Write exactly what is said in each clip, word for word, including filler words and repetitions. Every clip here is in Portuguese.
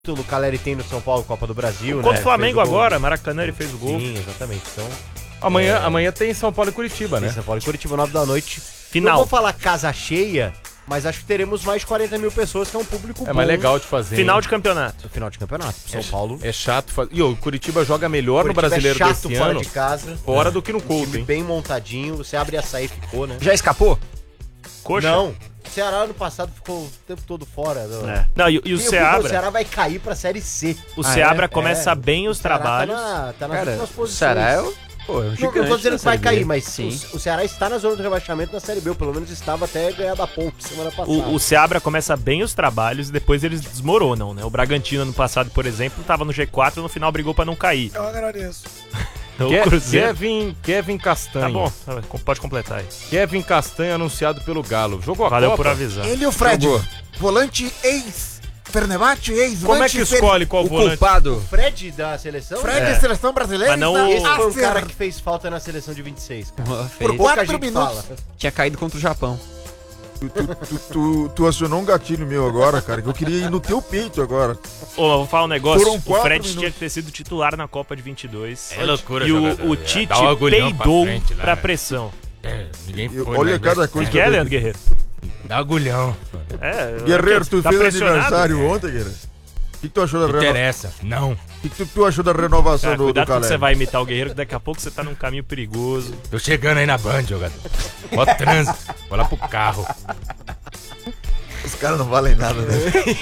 O Caleri tem no São Paulo, Copa do Brasil, né? Contra o Flamengo agora, Maracanã ele fez o gol. Sim, exatamente. Então, amanhã, é... amanhã tem São Paulo e Curitiba, né? Tem São Paulo e Curitiba, nove da noite. Final. Não vou falar casa cheia, mas acho que teremos mais de quarenta mil pessoas, que é um público É bom. mais legal de fazer. Final hein? de campeonato. Final de campeonato. São é, Paulo. É chato fazer. E o Curitiba joga melhor Curitiba no Brasileiro é chato desse fora ano. de casa. Fora do que no Um Couto, time hein? bem montadinho. Você abre a sair e ficou, né? Já escapou? Coxa? Não. O Ceará ano passado ficou o tempo todo fora. Não, É. Não, e, e o Quem- Seabra, O Ceará vai cair pra Série C. o Ah, Seabra é? começa É. bem os O Ceará trabalhos. Tá, na, tá nas Cara, últimas o posições. Ceará é o... Pô, é um Não, gigante não tô dizendo da que vai Série B. cair, mas Sim. o, o Ceará está na zona do rebaixamento na Série B, ou pelo menos estava até ganhar da Ponte semana passada. O, o Seabra começa bem os trabalhos e depois eles desmoronam, né? O Bragantino ano passado, por exemplo, tava no G quatro e no final brigou pra não cair. Eu agradeço. O Ke- Cruzeiro... Kevin, Kevin Castanho. Tá bom, tá bom, pode completar aí. Kevin Castanho anunciado pelo Galo. Jogou a Valeu Copa? por avisar. Ele e o Fred, Jogou. volante ex-Fernebate, ex Como é que escolhe qual O volante? culpado. Fred da seleção? Fred É. da seleção brasileira Mas não está o- Esse foi o a cara ser- que fez falta na seleção de vinte e seis, cara. Fez. Por pouca Quatro gente minutos. fala. Tinha caído contra o Japão. Tu, tu, tu, tu, tu acionou um gatilho meu agora, cara, que eu queria ir no teu peito agora. Ô, mas vou falar um negócio. Foram O quatro Fred minutos. tinha que ter sido titular na Copa de vinte e dois. É loucura, E o, jogador. o É, Tite dá um agulhão pra peidou frente lá, pra né? pressão. É, ninguém Eu- foi, olha né? cada O coisa que é, eu- Leandro Guerreiro? Dá agulhão. É, Guerreiro, tu tá fez pressionado? aniversário ontem, Guerreiro? O que, que tu achou da Não renovação? interessa. Não. O que, que tu, tu achou da renovação Cara, do, do cuidado quando Caleri? você vai imitar o Guerreiro, que daqui a pouco você tá num caminho perigoso. Tô chegando aí na Band, jogador. Ó trânsito. Vou lá pro carro. Os caras não valem nada, né?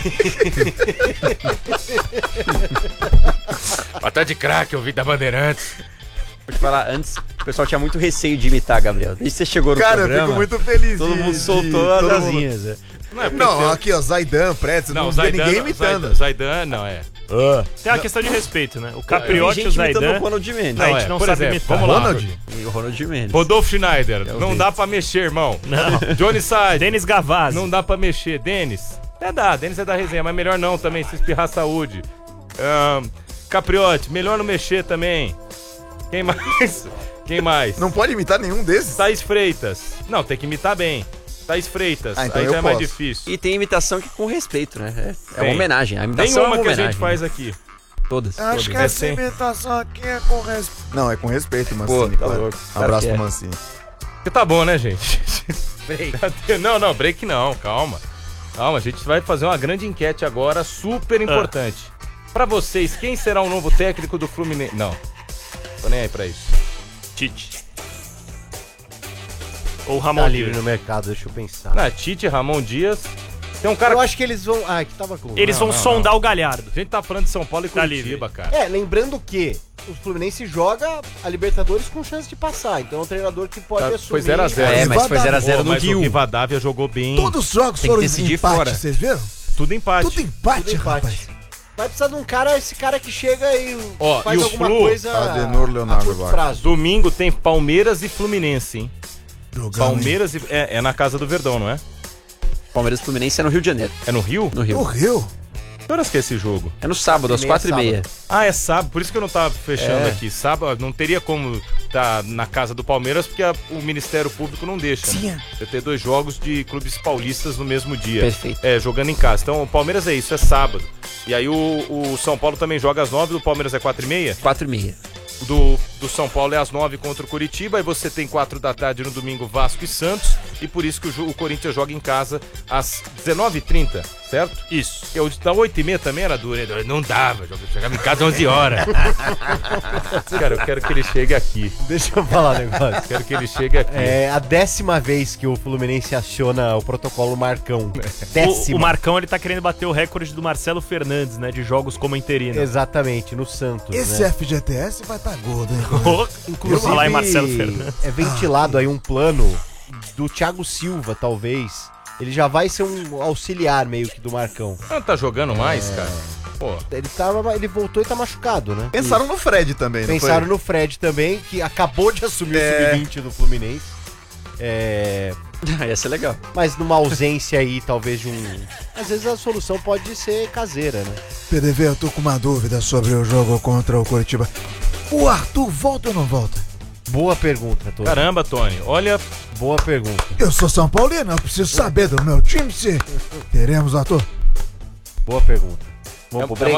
Batata de crack, eu vi da Bandeirantes. Vou te falar, antes o pessoal tinha muito receio de imitar, Gabriel. Desde que você chegou no Cara, eu programa, fico muito feliz. todo de- mundo de- soltou as todo mundo- asinhas. né? Não, é Não, aqui ó, Zaidan, Pretz, não, Não, vê Zaidan, ninguém imitando. Zaidan, Zaidan, não, é. Tem uma questão de respeito, né? O Tem Capriotti e o gente imitando Zaidan... o Ronald Mendes. a gente é, não por sabe exemplo, imitar. vamos lá. Ronald? E o Ronald Mendes. Rodolfo Schneider, Eu não vi. dá pra mexer, irmão. Não. Johnny Side, Denis Gavazzi. não dá pra mexer. Denis, até dá, Denis é da resenha, mas melhor não também, se espirrar saúde. Ahn, Capriotti, melhor não mexer também. Quem mais? Quem mais? Não pode imitar nenhum desses? Thaís Freitas. Não, tem que imitar bem. Thaís Freitas, Ah, então aí eu já é mais posso. difícil. E tem imitação que com respeito, né? É, é Tem. uma homenagem. A Tem imitação é uma uma que a homenagem. gente faz né? aqui. Todas. Eu acho todas. que É, essa sim. imitação aqui é com respeito. Não, é com respeito, Pô, Mancini, tá claro. louco. Claro Abraço que é. pro Mancini. Porque tá bom, né, gente? Não, não, break não, calma. Calma, a gente vai fazer uma grande enquete agora, super importante. Pra vocês, quem será o novo técnico do Fluminense? Não, tô nem aí pra isso. Tite. Ou Ramon Tá livre Dias. no mercado, deixa eu pensar. Ah, Tite, Ramon Dias. Tem um cara Eu que... acho que eles vão... Ah, que tava com... Eles Não, vão não, sondar o Galhardo. A gente tá falando de São Paulo e Tá Curitiba, livre. cara. É, lembrando que o Fluminense joga a Libertadores com chance de passar. Então é um treinador que pode Tá, assumir... foi zero a zero. É, mas foi zero a zero Pô, no mas o Rio. Rivadavia jogou bem. Todos os jogos Tem que foram decidir empate, fora. vocês viram? Tudo empate. Tudo empate, Tudo empate. rapaz. Vai precisar de um cara, esse cara que chega e Ó, faz e o alguma Flu? coisa Adenor Leonardo a curto agora. prazo. Domingo tem Palmeiras e Fluminense, hein? Jogão, Palmeiras e... É, é na casa do Verdão, não é? Palmeiras e Fluminense é no Rio de Janeiro. É no Rio? No hein? O Rio. Rio. Que horas que é esse jogo? É no sábado, às Quatro e quatro e meia, meia. Ah, é sábado, por isso que eu não tava fechando É. aqui. Sábado, não teria como estar na casa do Palmeiras, porque a- o Ministério Público não deixa. Né? Tinha. Você ter dois jogos de clubes paulistas no mesmo dia. Perfeito. É, jogando em casa. Então, o Palmeiras é isso, é sábado. E aí o, o São Paulo também joga às nove, do Palmeiras é quatro e meia. quatro e meia. Do, do São Paulo é às nove contra o Curitiba. Aí você tem quatro da tarde no domingo, Vasco e Santos. E por isso que o, jo- o Corinthians joga em casa às dezenove e trinta, certo? Isso. Que eu, da oito e meia também era duro, né? Não dava, eu chegava em casa às onze horas. Cara, eu quero que ele chegue aqui. Deixa eu falar um negócio. Quero que ele chegue aqui. É a décima vez que o Fluminense aciona o protocolo Marcão. O, Décima. o Marcão, ele tá querendo bater o recorde do Marcelo Fernandes, né? De jogos como interino. Exatamente, no Santos, Esse né? F G T S vai estar gordo, hein? Oh, Inclusive, falar em Marcelo Fernandes. é ventilado aí um plano do Thiago Silva, talvez. Ele já vai ser um auxiliar meio que do Marcão. Não tá jogando mais, cara? Pô, Ele, tava, ele voltou e tá machucado, né? Pensaram no Fred também, não Pensaram foi? no Fred também, que acabou de assumir É. o sub vinte do Fluminense. É, Ia ser legal. mas numa ausência aí, talvez de um... Às vezes a solução pode ser caseira, né? P D V, eu tô com uma dúvida sobre o jogo contra o Curitiba. O Arthur volta ou não volta? Boa pergunta, Tony. caramba, Tony. Olha, Boa pergunta. Eu sou São Paulino, eu preciso saber do meu time se teremos o Arthur. Boa pergunta. Vamos É- pro é break?